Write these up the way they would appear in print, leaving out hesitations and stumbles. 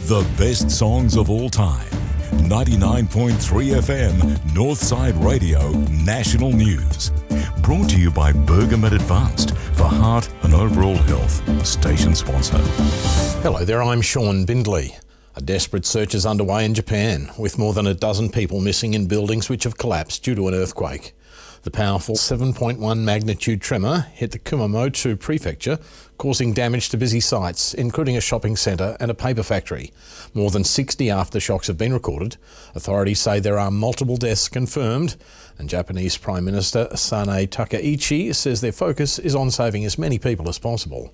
The best songs of all time. 99.3 FM, Northside Radio, National News. Brought to you by Bergamet Advanced for heart and overall health. Station sponsor. Hello there, I'm Sean Bindley. A desperate search is underway in Japan, with more than a dozen people missing in buildings which have collapsed due to an earthquake. The powerful 7.1 magnitude tremor hit the Kumamoto prefecture, causing damage to busy sites, including a shopping centre and a paper factory. More than 60 aftershocks have been recorded. Authorities say there are multiple deaths confirmed, and Japanese Prime Minister Sanae Takaichi says their focus is on saving as many people as possible.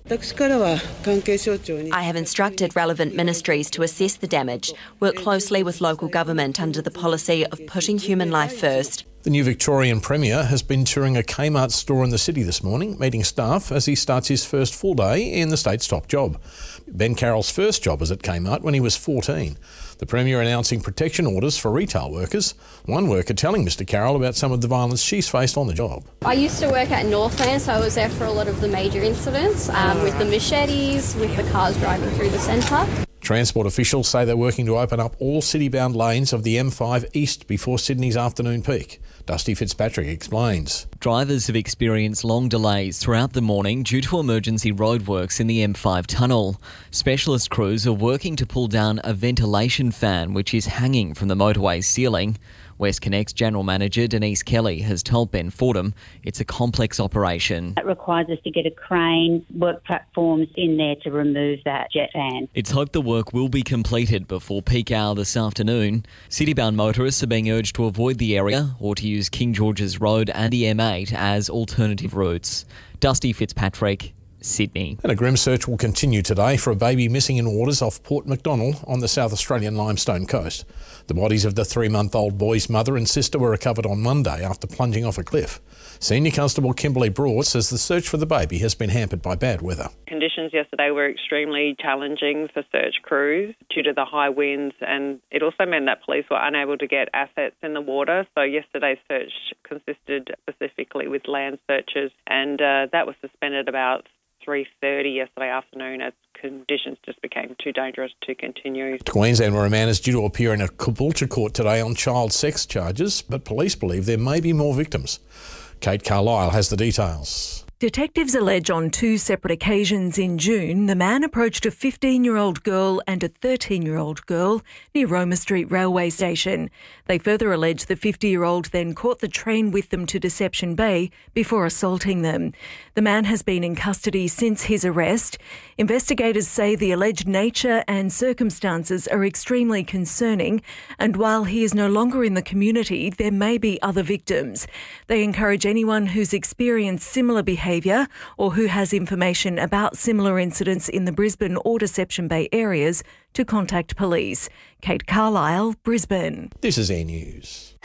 I have instructed relevant ministries to assess the damage, work closely with local government under the policy of putting human life first. The new Victorian Premier has been touring a Kmart store in the city this morning, meeting staff as he starts his first full day in the state's top job. Ben Carroll's first job was at Kmart when he was 14. The Premier announcing protection orders for retail workers. One worker telling Mr Carroll about some of the violence she's faced on the job. I used to work at Northland, so I was there for a lot of the major incidents, with the machetes, with the cars driving through the centre. Transport officials say they're working to open up all city-bound lanes of the M5 East before Sydney's afternoon peak. Dusty Fitzpatrick explains. Drivers have experienced long delays throughout the morning due to emergency roadworks in the M5 tunnel. Specialist crews are working to pull down a ventilation fan which is hanging from the motorway's ceiling. WestConnex General Manager Denise Kelly has told Ben Fordham it's a complex operation. It requires us to get a crane, work platforms in there to remove that jet fan. It's hoped the work will be completed before peak hour this afternoon. City-bound motorists are being urged to avoid the area or to use King George's Road and the M8 as alternative routes. Dusty Fitzpatrick, Sydney. And a grim search will continue today for a baby missing in waters off Port MacDonnell on the South Australian Limestone coast. The bodies of the 3-month-old boy's mother and sister were recovered on Monday after plunging off a cliff. Senior Constable Kimberly Broad says the search for the baby has been hampered by bad weather. Conditions yesterday were extremely challenging for search crews due to the high winds, and it also meant that police were unable to get assets in the water. So yesterday's search consisted specifically with land searches, and that was suspended about 3:30 yesterday afternoon as conditions just became too dangerous to continue. To Queensland, where a man is due to appear in a Caboolture court today on child sex charges, but police believe there may be more victims. Kate Carlisle has the details. Detectives allege on 2 separate occasions in June, the man approached a 15-year-old girl and a 13-year-old girl near Roma Street railway station. They further allege the 50-year-old then caught the train with them to Deception Bay before assaulting them. The man has been in custody since his arrest. Investigators say the alleged nature and circumstances are extremely concerning, and while he is no longer in the community, there may be other victims. They encourage anyone who's experienced similar behaviour or who has information about similar incidents in the Brisbane or Deception Bay areas to contact police. Kate Carlisle, Brisbane. This is Air News.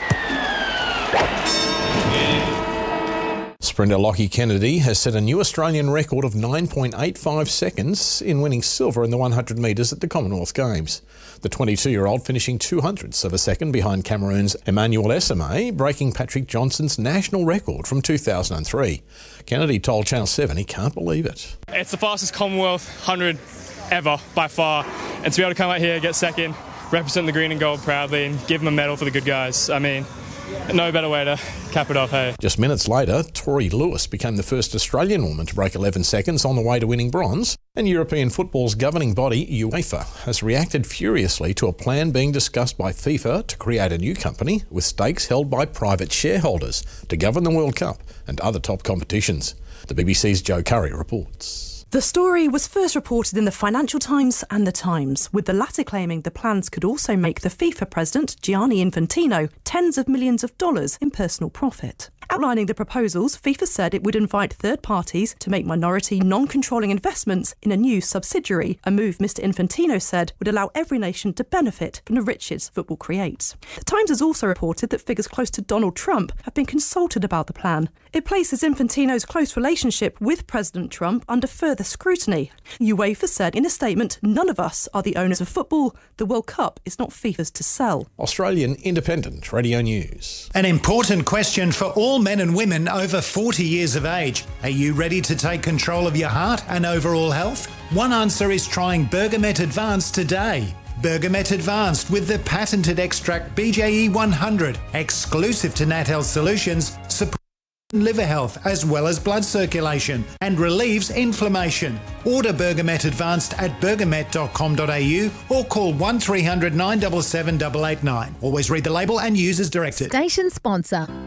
Sprinter Lockie Kennedy has set a new Australian record of 9.85 seconds in winning silver in the 100 metres at the Commonwealth Games. The 22-year-old finishing 200ths of a second behind Cameroon's Emmanuel Esame, breaking Patrick Johnson's national record from 2003. Kennedy told Channel 7 he can't believe it. It's the fastest Commonwealth 100 ever by far, and to be able to come out here, get second, represent the green and gold proudly and give them a medal for the good guys. I mean, no better way to cap it off, hey? Just minutes later, Tori Lewis became the first Australian woman to break 11 seconds on the way to winning bronze. And European football's governing body, UEFA, has reacted furiously to a plan being discussed by FIFA to create a new company with stakes held by private shareholders to govern the World Cup and other top competitions. The BBC's Joe Curry reports. The story was first reported in the Financial Times and The Times, with the latter claiming the plans could also make the FIFA president, Gianni Infantino, tens of millions of dollars in personal profit. Outlining the proposals, FIFA said it would invite third parties to make minority, non-controlling investments in a new subsidiary, a move Mr Infantino said would allow every nation to benefit from the riches football creates. The Times has also reported that figures close to Donald Trump have been consulted about the plan. It places Infantino's close relationship with President Trump under further scrutiny. UEFA said in a statement, "None of us are the owners of football. The World Cup is not FIFA's to sell." Australian Independent Radio News. An important question for all men and women over 40 years of age. Are you ready to take control of your heart and overall health? One answer is trying Bergamet Advanced today. Bergamet Advanced with the patented extract BJE 100, exclusive to Nat Health Solutions, supports liver health as well as blood circulation and relieves inflammation. Order Bergamet Advanced at bergamet.com.au or call 1300 977 889. Always read the label and use as directed. Station sponsor.